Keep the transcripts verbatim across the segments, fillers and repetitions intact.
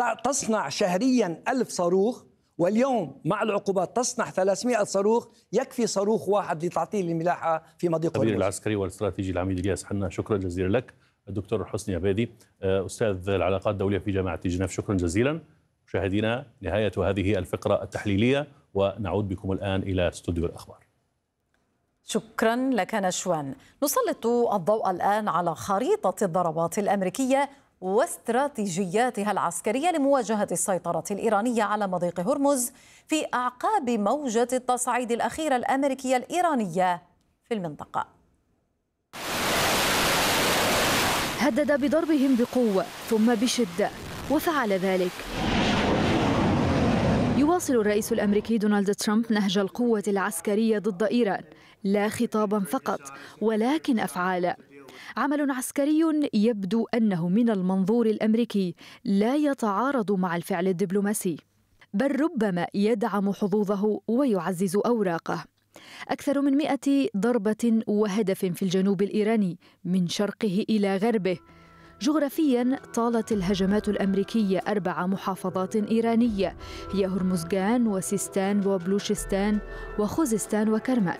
تصنع شهريا ألف صاروخ، واليوم مع العقوبات تصنع ثلاثمئة صاروخ. يكفي صاروخ واحد لتعطيل الملاحة في مضيق هرمز. الخبير العسكري والاستراتيجي العميد الياس حنا، شكرا جزيلا لك. الدكتور حسني عبيدي، أستاذ العلاقات الدولية في جامعة جنيف، شكرا جزيلا. مشاهدينا، نهاية هذه الفقرة التحليلية، ونعود بكم الآن إلى استوديو الأخبار. شكرا لك نشوان. نسلط الضوء الآن على خريطة الضربات الأمريكية واستراتيجياتها العسكرية لمواجهة السيطرة الإيرانية على مضيق هرمز في أعقاب موجة التصعيد الأخيرة الأمريكية الإيرانية في المنطقة. هدد بضربهم بقوة ثم بشدة وفعل ذلك. يواصل الرئيس الأمريكي دونالد ترامب نهج القوة العسكرية ضد إيران، لا خطابا فقط ولكن أفعالا. عمل عسكري يبدو أنه من المنظور الأمريكي لا يتعارض مع الفعل الدبلوماسي، بل ربما يدعم حظوظه ويعزز أوراقه. أكثر من مئة ضربة وهدف في الجنوب الإيراني من شرقه إلى غربه. جغرافياً طالت الهجمات الأمريكية أربع محافظات إيرانية هي هرمزغان وسيستان وبلوشستان وخوزستان وكرمان.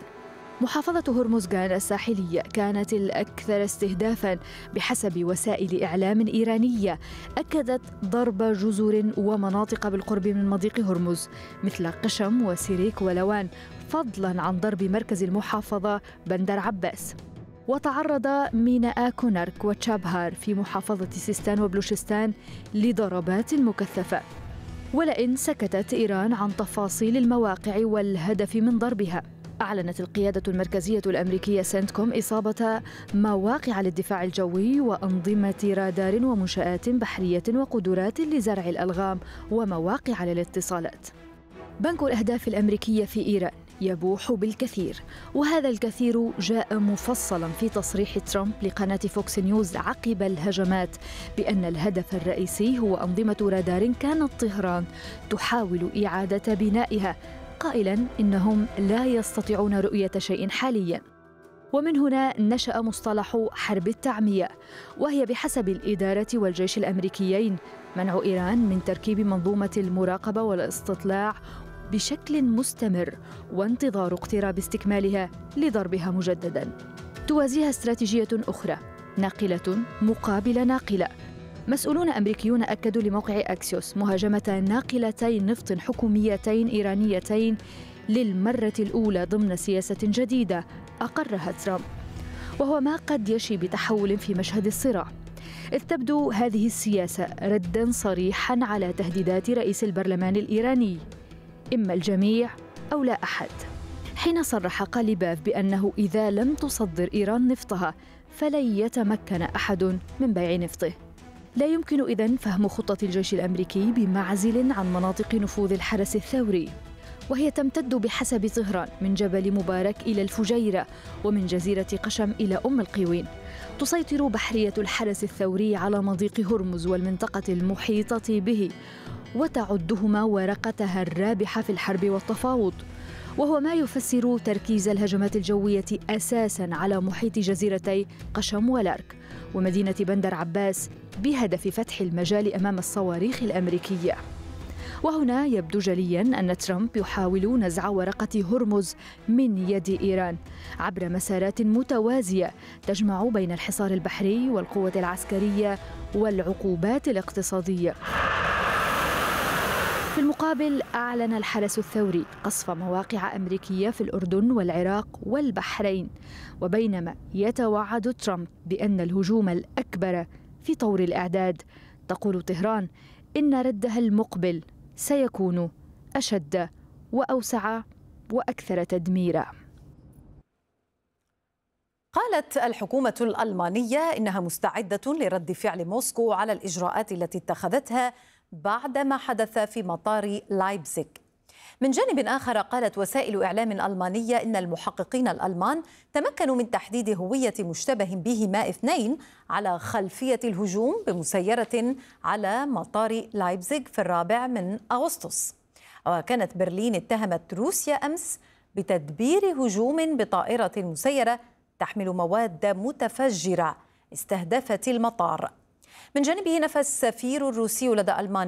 محافظة هرمزغان الساحلية كانت الأكثر استهدافاً بحسب وسائل إعلام إيرانية. أكدت ضرب جزر ومناطق بالقرب من مضيق هرمز مثل قشم وسيريك ولوان، فضلاً عن ضرب مركز المحافظة بندر عباس. وتعرض ميناء كونارك وتشابهار في محافظة سيستان وبلوشستان لضربات مكثفة. ولئن سكتت إيران عن تفاصيل المواقع والهدف من ضربها، أعلنت القيادة المركزية الأمريكية سنتكوم إصابة مواقع للدفاع الجوي وأنظمة رادار ومنشآت بحرية وقدرات لزرع الألغام ومواقع للاتصالات. بنك الأهداف الأمريكية في إيران يبوح بالكثير، وهذا الكثير جاء مفصلا في تصريح ترامب لقناة فوكس نيوز عقب الهجمات بأن الهدف الرئيسي هو أنظمة رادار كانت طهران تحاول إعادة بنائها، قائلا إنهم لا يستطيعون رؤية شيء حاليا. ومن هنا نشأ مصطلح حرب التعمية، وهي بحسب الإدارة والجيش الأمريكيين منع إيران من تركيب منظومة المراقبة والاستطلاع بشكل مستمر وانتظار اقتراب استكمالها لضربها مجددا. توازيها استراتيجية أخرى ناقلة مقابل ناقلة. مسؤولون أمريكيون أكدوا لموقع أكسيوس مهاجمة ناقلتين نفط حكوميتين إيرانيتين للمرة الأولى ضمن سياسة جديدة أقرها ترامب، وهو ما قد يشي بتحول في مشهد الصراع، إذ تبدو هذه السياسة رداً صريحاً على تهديدات رئيس البرلمان الإيراني، إما الجميع أو لا أحد، حين صرح قاليباف بأنه إذا لم تصدر إيران نفطها فلن يتمكن أحد من بيع نفطه. لا يمكن إذن فهم خطة الجيش الأمريكي بمعزل عن مناطق نفوذ الحرس الثوري، وهي تمتد بحسب طهران من جبل مبارك إلى الفجيرة ومن جزيرة قشم إلى أم القوين. تسيطر بحرية الحرس الثوري على مضيق هرمز والمنطقة المحيطة به، وتعدهما ورقتها الرابحة في الحرب والتفاوض، وهو ما يفسر تركيز الهجمات الجوية أساساً على محيط جزيرتي قشم ولارك ومدينة بندر عباس بهدف فتح المجال أمام الصواريخ الأمريكية. وهنا يبدو جلياً أن ترامب يحاول نزع ورقة هرمز من يد إيران عبر مسارات متوازية تجمع بين الحصار البحري والقوة العسكرية والعقوبات الاقتصادية. في المقابل أعلن الحرس الثوري قصف مواقع أمريكية في الأردن والعراق والبحرين، وبينما يتوعد ترامب بأن الهجوم الأكبر في طور الإعداد، تقول طهران إن ردها المقبل سيكون أشد وأوسع وأكثر تدميرا. قالت الحكومة الألمانية إنها مستعدة لرد فعل موسكو على الإجراءات التي اتخذتها بعد ما حدث في مطار لايبزيغ. من جانب آخر، قالت وسائل إعلام ألمانية إن المحققين الألمان تمكنوا من تحديد هوية مشتبه بهما اثنين على خلفية الهجوم بمسيرة على مطار لايبزيغ في الرابع من أغسطس. وكانت برلين اتهمت روسيا أمس بتدبير هجوم بطائرة مسيرة تحمل مواد متفجرة استهدفت المطار. من جانبه، نفى السفير الروسي لدى ألمانيا